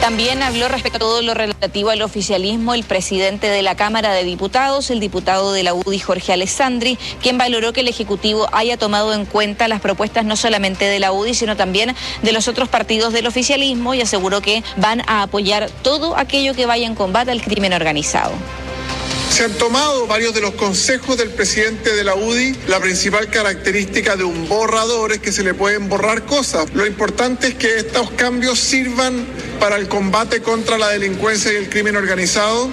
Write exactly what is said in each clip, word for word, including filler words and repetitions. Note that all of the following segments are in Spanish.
También habló respecto a todo lo relativo al oficialismo el presidente de la Cámara de Diputados, el diputado de la U D I, Jorge Alessandri, quien valoró que el Ejecutivo haya tomado en cuenta las propuestas no solamente de la U D I, sino también de los otros partidos del oficialismo, y aseguró que van a apoyar todo aquello que vaya en combate al crimen organizado. Se han tomado varios de los consejos del presidente de la U D I. La principal característica de un borrador es que se le pueden borrar cosas. Lo importante es que estos cambios sirvan para el combate contra la delincuencia y el crimen organizado.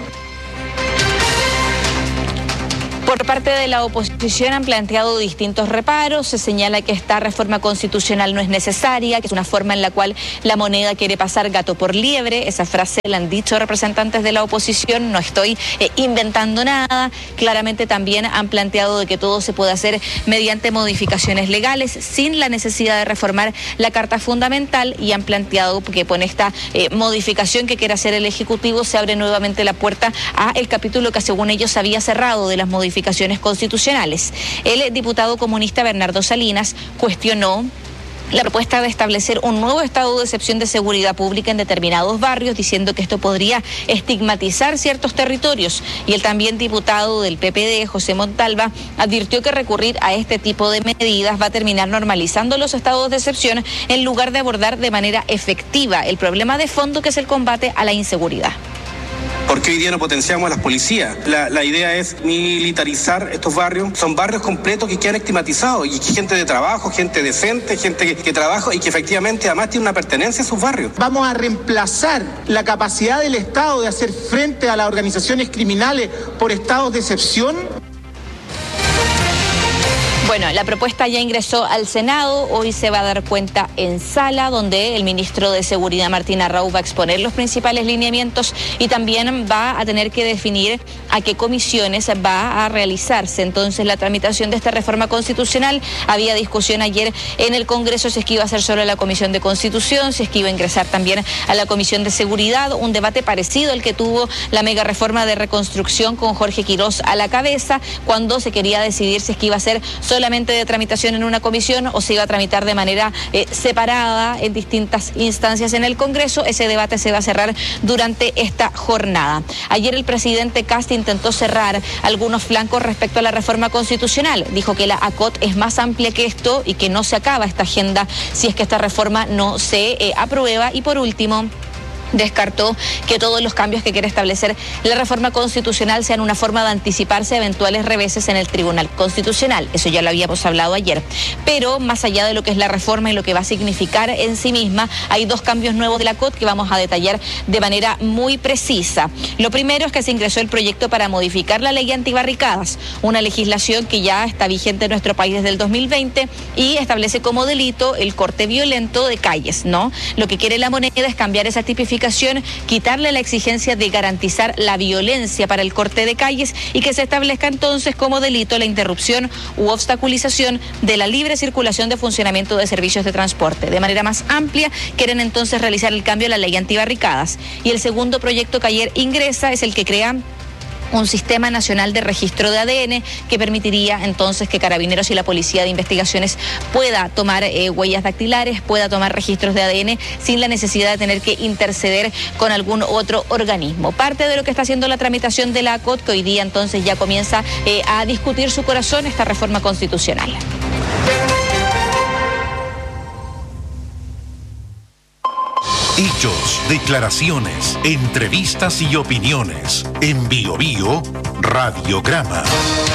Por parte de la oposición han planteado distintos reparos. Se señala que esta reforma constitucional no es necesaria, que es una forma en la cual la moneda quiere pasar gato por liebre. Esa frase la han dicho representantes de la oposición, no estoy eh, inventando nada. Claramente también han planteado de que todo se puede hacer mediante modificaciones legales, sin la necesidad de reformar la Carta Fundamental, y han planteado que con esta eh, modificación que quiere hacer el Ejecutivo se abre nuevamente la puerta a el capítulo que según ellos había cerrado de las modificaciones constitucionales. El diputado comunista Bernardo Salinas cuestionó la propuesta de establecer un nuevo estado de excepción de seguridad pública en determinados barrios, diciendo que esto podría estigmatizar ciertos territorios. Y el también diputado del P P D, José Montalva, advirtió que recurrir a este tipo de medidas va a terminar normalizando los estados de excepción en lugar de abordar de manera efectiva el problema de fondo, que es el combate a la inseguridad. ¿Por qué hoy día no potenciamos a las policías? La, la idea es militarizar estos barrios. Son barrios completos que quedan estigmatizados, y gente de trabajo, gente decente, gente que, que trabaja y que efectivamente además tiene una pertenencia a sus barrios. Vamos a reemplazar la capacidad del Estado de hacer frente a las organizaciones criminales por estados de excepción. Bueno, la propuesta ya ingresó al Senado, hoy se va a dar cuenta en sala, donde el ministro de Seguridad, Martín Arrau, va a exponer los principales lineamientos y también va a tener que definir a qué comisiones va a realizarse entonces la tramitación de esta reforma constitucional. Había discusión ayer en el Congreso si es que iba a ser solo la Comisión de Constitución, si es que iba a ingresar también a la Comisión de Seguridad, un debate parecido al que tuvo la mega reforma de reconstrucción con Jorge Quirós a la cabeza, cuando se quería decidir si es que iba a ser solo solamente de tramitación en una comisión o se iba a tramitar de manera eh, separada en distintas instancias en el Congreso. Ese debate se va a cerrar durante esta jornada. Ayer el presidente Kast intentó cerrar algunos flancos respecto a la reforma constitucional. Dijo que la A C O T es más amplia que esto y que no se acaba esta agenda si es que esta reforma no se eh, aprueba. Y por último, descartó que todos los cambios que quiere establecer la reforma constitucional sean una forma de anticiparse a eventuales reveses en el Tribunal Constitucional. Eso ya lo habíamos hablado ayer. Pero más allá de lo que es la reforma y lo que va a significar en sí misma, hay dos cambios nuevos de la C O T que vamos a detallar de manera muy precisa. Lo primero es que se ingresó el proyecto para modificar la ley antibarricadas, una legislación que ya está vigente en nuestro país desde el dos mil veinte y establece como delito el corte violento de calles, ¿no? Lo que quiere la moneda es cambiar esa tipificación, quitarle la exigencia de garantizar la violencia para el corte de calles y que se establezca entonces como delito la interrupción u obstaculización de la libre circulación de funcionamiento de servicios de transporte. De manera más amplia, quieren entonces realizar el cambio a la ley antibarricadas. Y el segundo proyecto que ayer ingresa es el que crea un sistema nacional de registro de A D N que permitiría entonces que Carabineros y la Policía de Investigaciones pueda tomar eh, huellas dactilares, pueda tomar registros de A D N sin la necesidad de tener que interceder con algún otro organismo. Parte de lo que está haciendo la tramitación de la A C O T, que hoy día entonces ya comienza eh, a discutir su corazón, esta reforma constitucional. Hechos, declaraciones, entrevistas y opiniones. En Bio Bio, Radiograma.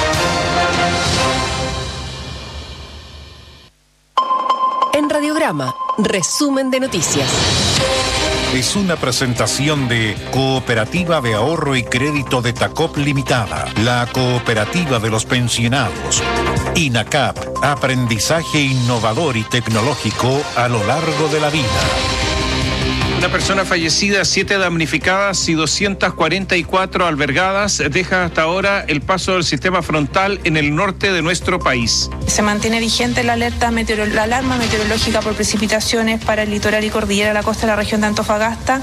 En Radiograma, resumen de noticias. Es una presentación de Cooperativa de Ahorro y Crédito de Tacop Limitada, la cooperativa de los pensionados. INACAP, aprendizaje innovador y tecnológico a lo largo de la vida. Una persona fallecida, siete damnificadas y doscientas cuarenta y cuatro albergadas deja hasta ahora el paso del sistema frontal en el norte de nuestro país. Se mantiene vigente la alerta meteoro- la alarma meteorológica por precipitaciones para el litoral y cordillera de la costa de la región de Antofagasta.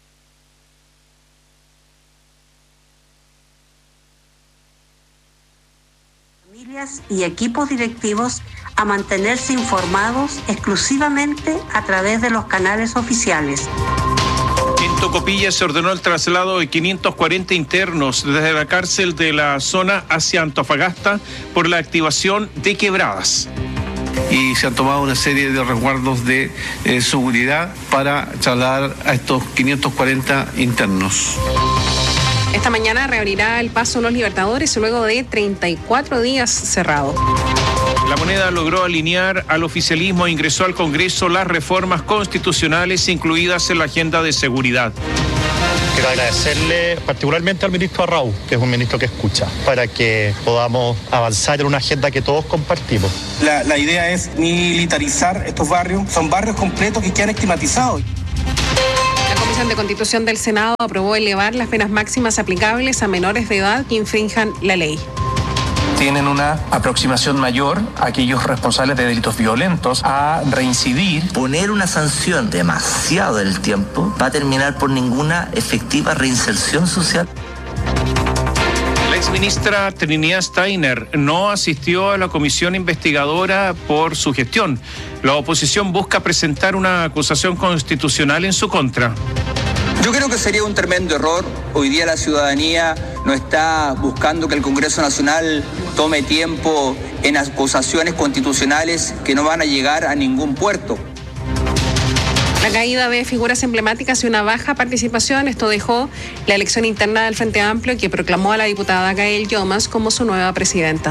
Familias y equipos directivos a mantenerse informados exclusivamente a través de los canales oficiales. En Tocopilla se ordenó el traslado de quinientos cuarenta internos desde la cárcel de la zona hacia Antofagasta por la activación de quebradas. Y se han tomado una serie de resguardos de eh, seguridad para trasladar a estos quinientos cuarenta internos. Esta mañana reabrirá el paso Los Libertadores luego de treinta y cuatro días cerrado. La Moneda logró alinear al oficialismo e ingresó al Congreso las reformas constitucionales incluidas en la agenda de seguridad. Quiero agradecerle particularmente al ministro Arrau, que es un ministro que escucha, para que podamos avanzar en una agenda que todos compartimos. La, la idea es militarizar estos barrios. Son barrios completos que quedan estigmatizados. La Comisión de Constitución del Senado aprobó elevar las penas máximas aplicables a menores de edad que infrinjan la ley. Tienen una aproximación mayor a aquellos responsables de delitos violentos a reincidir. Poner una sanción demasiado en el tiempo va a terminar por ninguna efectiva reinserción social. La exministra Trinidad Steiner no asistió a la comisión investigadora por su gestión. La oposición busca presentar una acusación constitucional en su contra. Yo creo que sería un tremendo error. Hoy día la ciudadanía no está buscando que el Congreso Nacional tome tiempo en acusaciones constitucionales que no van a llegar a ningún puerto. La caída de figuras emblemáticas y una baja participación, esto dejó la elección interna del Frente Amplio, que proclamó a la diputada Gael Llomas como su nueva presidenta.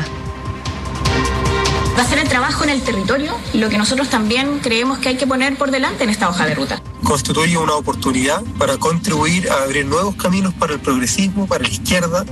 Va a ser el trabajo en el territorio, lo que nosotros también creemos que hay que poner por delante en esta hoja de ruta. Constituye una oportunidad para contribuir a abrir nuevos caminos para el progresismo, para la izquierda.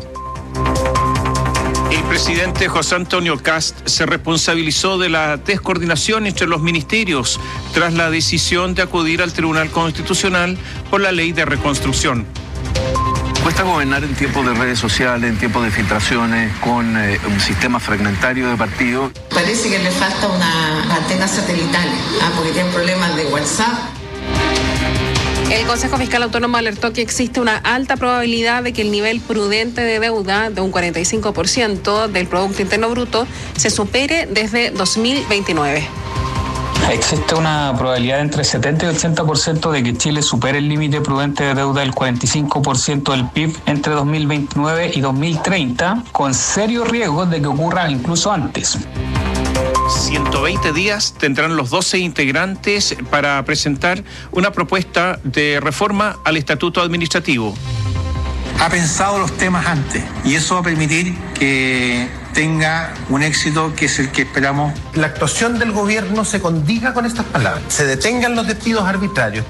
El presidente José Antonio Kast se responsabilizó de la descoordinación entre los ministerios tras la decisión de acudir al Tribunal Constitucional por la Ley de Reconstrucción. Cuesta gobernar en tiempos de redes sociales, en tiempos de filtraciones, con eh, un sistema fragmentario de partidos. Parece que le falta una antena satelital, ¿ah? porque tienen problemas de WhatsApp. El Consejo Fiscal Autónomo alertó que existe una alta probabilidad de que el nivel prudente de deuda de un cuarenta y cinco por ciento del Producto Interno Bruto se supere desde dos mil veintinueve. Existe una probabilidad de entre setenta y ochenta por ciento de que Chile supere el límite prudente de deuda del cuarenta y cinco por ciento del P I B entre dos mil veintinueve y dos mil treinta, con serios riesgos de que ocurra incluso antes. ciento veinte días tendrán los doce integrantes para presentar una propuesta de reforma al Estatuto Administrativo. Ha pensado los temas antes y eso va a permitir que tenga un éxito que es el que esperamos. La actuación del gobierno se condiga con estas palabras, se detengan los despidos arbitrarios.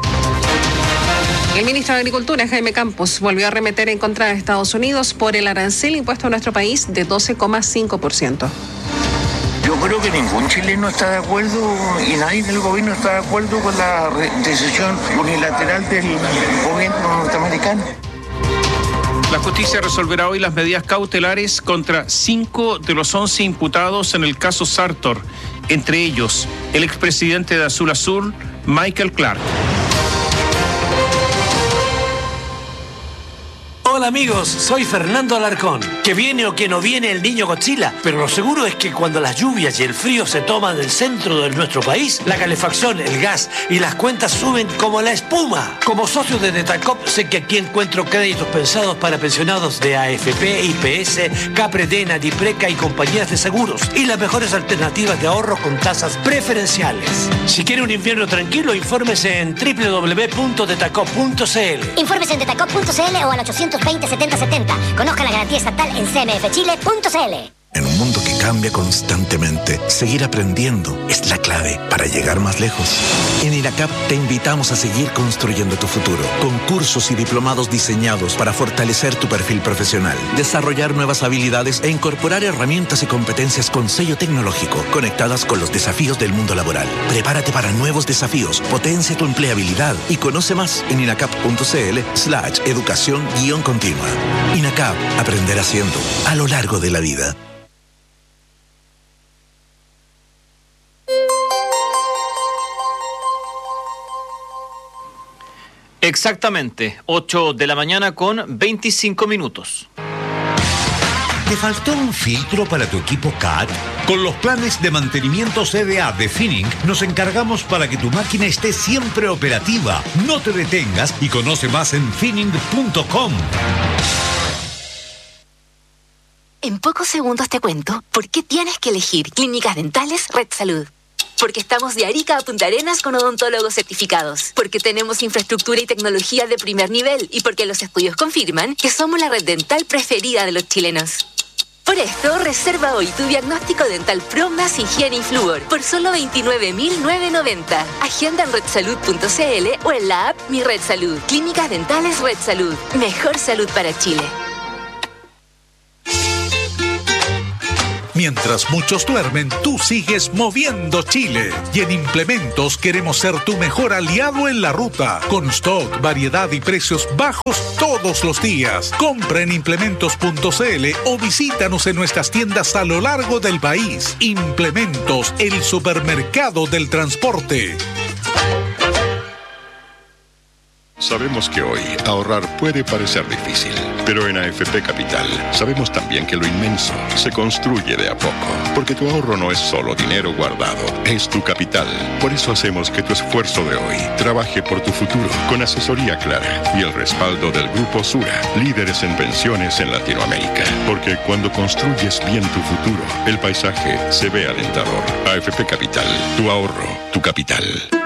El ministro de Agricultura, Jaime Campos, volvió a arremeter en contra de Estados Unidos por el arancel impuesto a nuestro país de doce coma cinco por ciento. Yo creo que ningún chileno está de acuerdo y nadie del gobierno está de acuerdo con la decisión unilateral del gobierno norteamericano. La justicia resolverá hoy las medidas cautelares contra cinco de los once imputados en el caso Sartor, entre ellos el expresidente de Azul Azul, Michael Clark. Hola amigos, soy Fernando Alarcón. Que viene o que no viene el niño Godzilla, pero lo seguro es que cuando las lluvias y el frío se toman el centro de nuestro país, la calefacción, el gas y las cuentas suben como la espuma. Como socio de Netacop sé que aquí encuentro créditos pensados para pensionados de A F P, I P S, Capredena, Dipreca y compañías de seguros y las mejores alternativas de ahorro con tasas preferenciales. Si quiere un invierno tranquilo, infórmese en doble u doble u doble u punto detacop punto c l. Infórmese en detacop punto c l o al ochocientos veinte setenta setenta. Conozca la garantía estatal en c m f chile punto c l. En un mundo que cambia constantemente, seguir aprendiendo es la clave para llegar más lejos. En INACAP te invitamos a seguir construyendo tu futuro, con cursos y diplomados diseñados para fortalecer tu perfil profesional, desarrollar nuevas habilidades e incorporar herramientas y competencias con sello tecnológico, conectadas con los desafíos del mundo laboral. Prepárate para nuevos desafíos, potencia tu empleabilidad y conoce más en inacap punto c l slash educación guión continua. INACAP, aprender haciendo, a lo largo de la vida. Exactamente, ocho de la mañana con veinticinco minutos. ¿Te faltó un filtro para tu equipo C A T? Con los planes de mantenimiento C D A de Finning nos encargamos para que tu máquina esté siempre operativa. No te detengas y conoce más en finning punto com. En pocos segundos te cuento por qué tienes que elegir Clínicas Dentales Red Salud. Porque estamos de Arica a Punta Arenas con odontólogos certificados. Porque tenemos infraestructura y tecnología de primer nivel. Y porque los estudios confirman que somos la red dental preferida de los chilenos. Por esto, reserva hoy tu diagnóstico dental Pro más higiene y flúor por solo veintinueve mil novecientos noventa. Agenda en red salud punto c l o en la app Mi Red Salud. Clínicas Dentales Red Salud. Mejor salud para Chile. Mientras muchos duermen, tú sigues moviendo Chile. Y en Implementos queremos ser tu mejor aliado en la ruta. Con stock, variedad y precios bajos todos los días. Compra en implementos punto c l o visítanos en nuestras tiendas a lo largo del país. Implementos, el supermercado del transporte. Sabemos que hoy ahorrar puede parecer difícil, pero en A F P Capital sabemos también que lo inmenso se construye de a poco, porque tu ahorro no es solo dinero guardado, es tu capital. Por eso hacemos que tu esfuerzo de hoy trabaje por tu futuro, con asesoría clara y el respaldo del Grupo Sura, líderes en pensiones en Latinoamérica. Porque cuando construyes bien tu futuro, el paisaje se ve alentador. A F P Capital, tu ahorro, tu capital.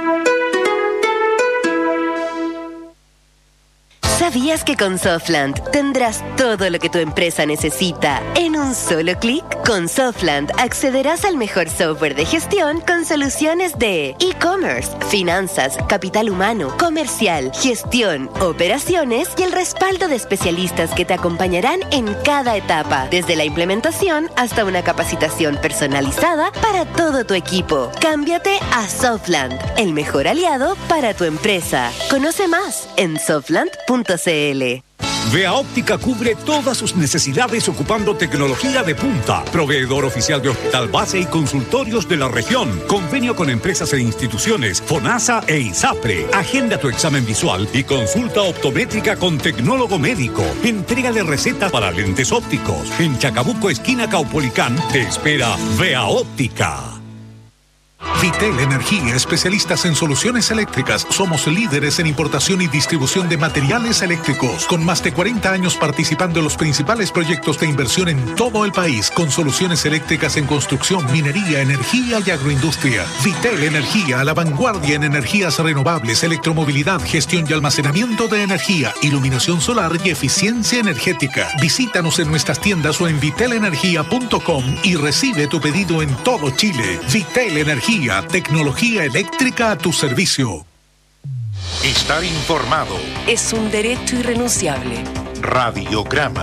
¿Sabías que con Softland tendrás todo lo que tu empresa necesita en un solo clic? Con Softland accederás al mejor software de gestión con soluciones de e-commerce, finanzas, capital humano, comercial, gestión, operaciones y el respaldo de especialistas que te acompañarán en cada etapa, desde la implementación hasta una capacitación personalizada para todo tu equipo. Cámbiate a Softland, el mejor aliado para tu empresa. Conoce más en softland punto c l. Vea Óptica cubre todas sus necesidades ocupando tecnología de punta. Proveedor oficial de hospital base y consultorios de la región. Convenio con empresas e instituciones, FONASA e ISAPRE. Agenda tu examen visual y consulta optométrica con tecnólogo médico. Entrégale recetas para lentes ópticos. En Chacabuco, esquina Caupolicán, te espera Vea Óptica. Vitel Energía, especialistas en soluciones eléctricas. Somos líderes en importación y distribución de materiales eléctricos, con más de cuarenta años participando en los principales proyectos de inversión en todo el país, con soluciones eléctricas en construcción, minería, energía y agroindustria. Vitel Energía, a la vanguardia en energías renovables, electromovilidad, gestión y almacenamiento de energía, iluminación solar y eficiencia energética. Visítanos en nuestras tiendas o en vitel energía punto com y recibe tu pedido en todo Chile. Vitel Energía, tecnología eléctrica a tu servicio. Estar informado es un derecho irrenunciable. Radiograma.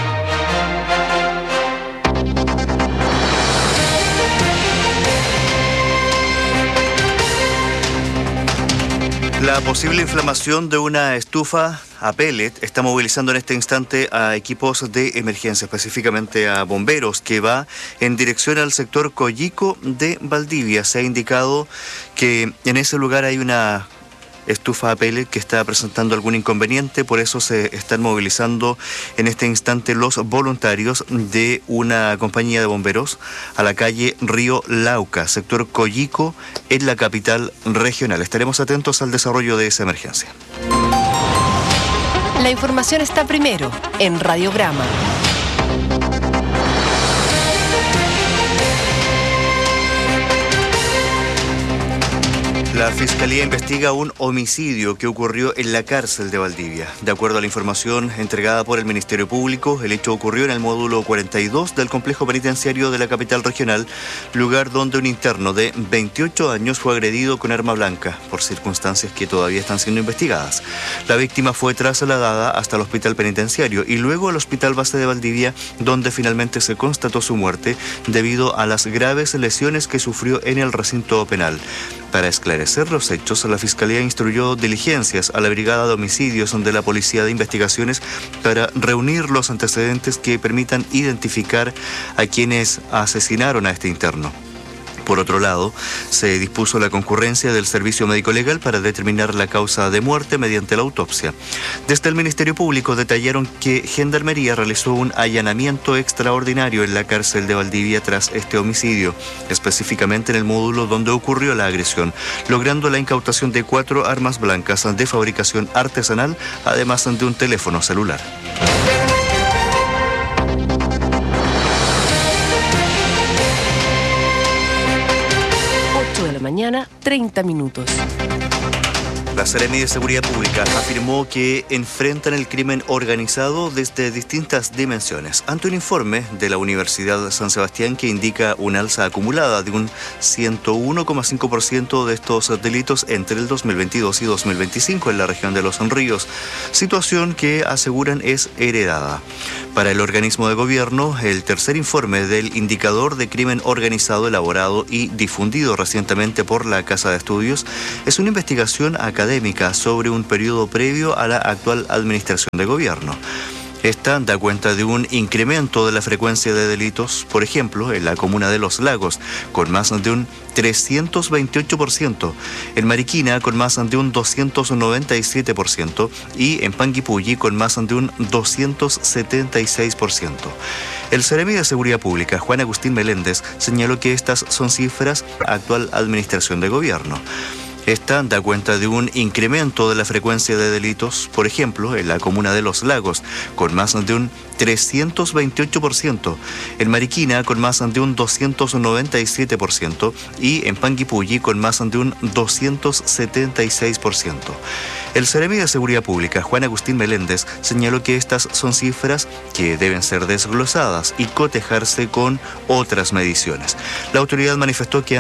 La posible inflamación de una estufa a pellet está movilizando en este instante a equipos de emergencia, específicamente a bomberos, que va en dirección al sector Coyico de Valdivia. Se ha indicado que en ese lugar hay una estufa a pellet que está presentando algún inconveniente, por eso se están movilizando en este instante los voluntarios de una compañía de bomberos a la calle Río Lauca, sector Coyico, en la capital regional. Estaremos atentos al desarrollo de esa emergencia. La información está primero en Radiograma. La Fiscalía investiga un homicidio que ocurrió en la cárcel de Valdivia. De acuerdo a la información entregada por el Ministerio Público, el hecho ocurrió en el módulo cuarenta y dos del complejo penitenciario de la capital regional, lugar donde un interno de veintiocho años fue agredido con arma blanca, por circunstancias que todavía están siendo investigadas. La víctima fue trasladada hasta el hospital penitenciario y luego al hospital base de Valdivia, donde finalmente se constató su muerte debido a las graves lesiones que sufrió en el recinto penal. Para esclarecer los hechos, la Fiscalía instruyó diligencias a la Brigada de Homicidios de la Policía de Investigaciones para reunir los antecedentes que permitan identificar a quienes asesinaron a este interno. Por otro lado, se dispuso la concurrencia del Servicio Médico Legal para determinar la causa de muerte mediante la autopsia. Desde el Ministerio Público detallaron que Gendarmería realizó un allanamiento extraordinario en la cárcel de Valdivia tras este homicidio, específicamente en el módulo donde ocurrió la agresión, logrando la incautación de cuatro armas blancas de fabricación artesanal, además de un teléfono celular. Mañana, treinta minutos. La Seremi de Seguridad Pública afirmó que enfrentan el crimen organizado desde distintas dimensiones. Ante un informe de la Universidad de San Sebastián que indica una alza acumulada de un ciento uno coma cinco por ciento de estos delitos entre el dos mil veintidós y dos mil veinticinco en la región de Los Ríos, situación que aseguran es heredada. Para el organismo de gobierno, el tercer informe del indicador de crimen organizado elaborado y difundido recientemente por la Casa de Estudios es una investigación académica sobre un periodo previo a la actual administración de gobierno. Esta da cuenta de un incremento de la frecuencia de delitos, por ejemplo, en la comuna de Los Lagos, con más de un trescientos veintiocho por ciento, en Mariquina con más de un doscientos noventa y siete por ciento y en Panguipulli con más de un doscientos setenta y seis por ciento. El Seremi de Seguridad Pública, Juan Agustín Meléndez, señaló que estas son cifras de la actual administración de gobierno. Esta da cuenta de un incremento de la frecuencia de delitos, por ejemplo, en la comuna de Los Lagos, con más de un trescientos veintiocho por ciento, en Mariquina con más de un doscientos noventa y siete por ciento y en Panguipulli con más de un doscientos setenta y seis por ciento. El Seremi de Seguridad Pública, Juan Agustín Meléndez, señaló que estas son cifras que deben ser desglosadas y cotejarse con otras mediciones. La autoridad manifestó que